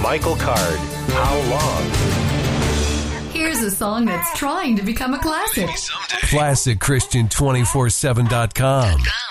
Michael Card. How long? Here's a song that's trying to become a classic. ClassicChristian247.com.